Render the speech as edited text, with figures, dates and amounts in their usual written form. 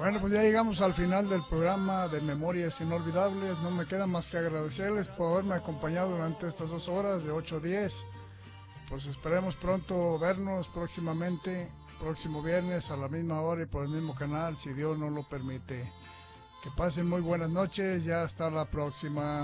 Bueno, pues ya llegamos al final del programa de Memorias Inolvidables. No me queda más que agradecerles por haberme acompañado durante estas 2 horas de 8 a 10. Pues esperemos pronto vernos próximamente, próximo viernes a la misma hora y por el mismo canal, si Dios nos lo permite. Que pasen muy buenas noches y hasta la próxima.